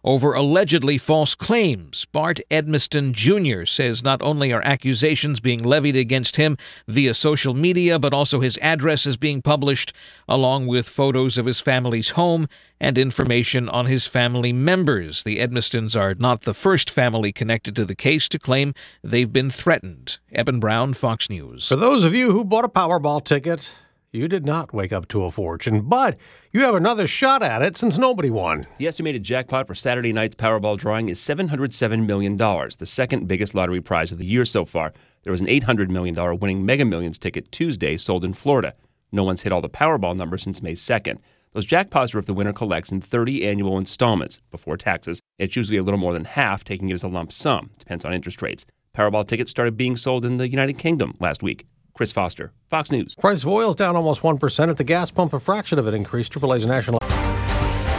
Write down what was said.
over allegedly false claims. Bart Edmiston Jr. says not only are accusations being levied against him via social media, but also his address is being published, along with photos of his family's home and information on his family members. The Edmistons are not the first family connected to the case to claim they've been threatened. Eben Brown, Fox News. For those of you who bought a Powerball ticket, you did not wake up to a fortune, but you have another shot at it since nobody won. The estimated jackpot for Saturday night's Powerball drawing is $707 million, the second biggest lottery prize of the year so far. There was an $800 million winning Mega Millions ticket Tuesday sold in Florida. No one's hit all the Powerball numbers since May 2nd. Those jackpots are if the winner collects in 30 annual installments before taxes. It's usually a little more than half, taking it as a lump sum. Depends on interest rates. Powerball tickets started being sold in the United Kingdom last week. Chris Foster, Fox News. Price of oil is down almost 1%. At the gas pump, a fraction of it increased. AAA's national